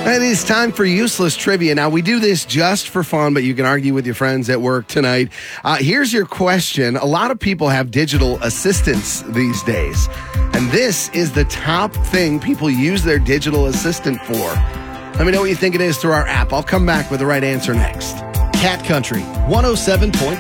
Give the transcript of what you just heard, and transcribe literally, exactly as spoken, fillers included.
It is time for useless trivia. Now, we do this just for fun, but you can argue with your friends at work tonight. Uh, here's your question. A lot of people have digital assistants these days, and this is the top thing people use their digital assistant for. Let me know what you think it is through our app. I'll come back with the right answer next. Cat Country one oh seven point